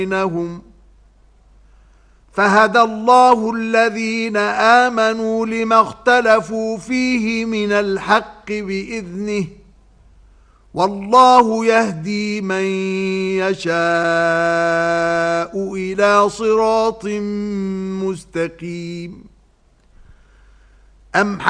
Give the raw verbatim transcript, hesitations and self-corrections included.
بينهم فهدى الله الذين آمنوا لما اختلفوا فيه من الحق بإذنه والله يهدي من يشاء إلى صراط مستقيم. أم